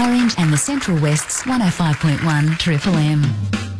Orange and the Central West's 105.1 Triple M.